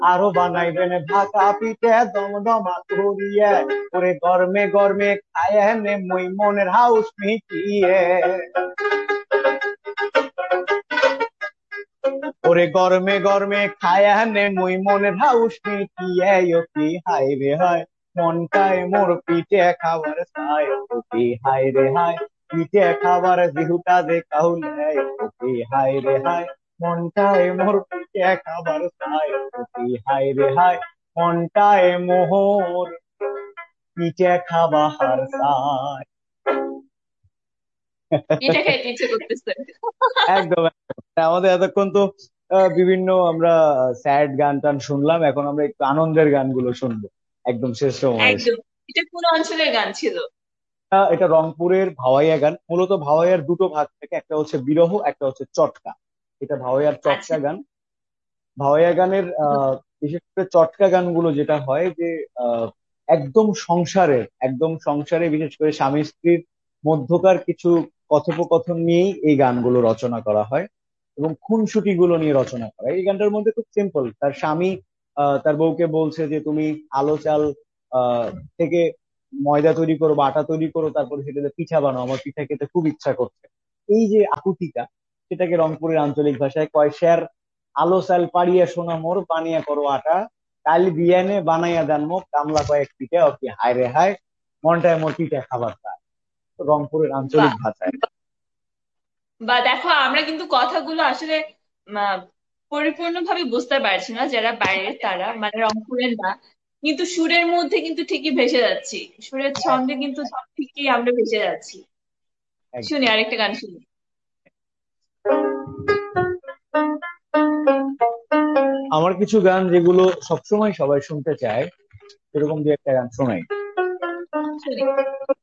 আরো বানাইবেন ভাকা পিঠে দমদমা করিয়ে, ওরে গরমে গরমে খায় নে মই মনের হাউস মিটিয়ে। ওরে গরমে গরমে খায় নে মই মনের হাউস মিটিয়ে, ও কি হাই রে হায় মনটায় মোর পিঠে খাবার চায়, ও কি হাই রে হায় পিঠে খাবার জিহুটা যে কাউলে, ও কি হাই রে হায় মনটায় মোর পিঠে খাবার চায়, ও কি হাই রে হায় মনটায় মোহর পিঠে খাবার চায়। এটা খাইতে ইচ্ছে করতেছে। একদম একদম। আমাদের এতক্ষণ তো বিভিন্ন আমরা স্যাড গান টান শুনলাম, এখন আমরা একটু আনন্দের গানগুলো শুনবো একদম শেষ সময় এসে। একদম। এটা কোন অঞ্চলের গান ছিল? এটা রংপুরের ভাওয়াইয়া গান। মূলত ভাওয়াইয়ার দুটো ভাগ থাকে, একটা হচ্ছে বিরহ, একটা হচ্ছে চটকা। এটা ভাওয়াইয়ার আচ্ছা। চটকা গান। ভাওয়াইয়া গানের বিশেষ করে চটকা গানগুলো যেটা হয় যে আহ, একদম সংসারে বিশেষ করে স্বামী স্ত্রীর মধ্যকার কিছু কথোপকথন নিয়েই এই গানগুলো রচনা করা হয়, এবং খুনসুটি গুলো নিয়ে রচনা করা হয়। এই গানটার মধ্যে খুব সিম্পল, তার স্বামী তার বউকে বলছে যে তুমি আলো চাল আহ থেকে ময়দা তৈরি করো বা আটা তৈরি করো, তারপরে সেটাতে পিঠা বানাও, আমার পিঠা খেতে খুব ইচ্ছা করছে। এই যে আকুতিটা, সেটাকে রংপুরের আঞ্চলিক ভাষায় কয় শের, আলো চাল পাড়িয়া সোনা মোর বানিয়া করো আটা, কাল বিয়ানে বানাইয়া দেন মুখ কামলা কয়েক পিঠা, ওকে হায় রে হায় মনটায় মোর পিঠা খাবার চায়। তো রংপুরের আঞ্চলিক বাহ। ভাষায়। বা দেখো, আমরা কিন্তু কথাগুলো আসলে পরিপূর্ণভাবে বুঝতে পারছি না, যারা বাইরের তারা মানে রংপুরের না, কিন্তু সুরের মধ্যে কিন্তু ঠিকই ভেসে যাচ্ছি। সুরের ছন্দে কিন্তু ঠিকই আমরা ভেসে যাচ্ছি। শুনি, একদম। আরেকটা গান শুনি। আমার কিছু গান যেগুলো সবসময় সবাই শুনতে চায়, এরকম দু একটা গান শোনাই। শুনি।